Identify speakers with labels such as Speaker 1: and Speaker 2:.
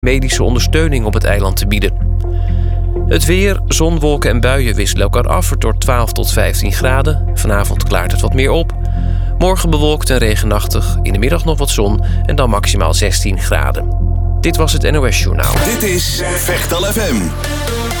Speaker 1: medische ondersteuning op het eiland te bieden. Het weer, zon, wolken en buien wisselen elkaar af. Het wordt 12 tot 15 graden. Vanavond klaart het wat meer op. Morgen bewolkt en regenachtig. In de middag nog wat zon en dan maximaal 16 graden. Dit was het NOS Journaal.
Speaker 2: Dit is Vechtal FM.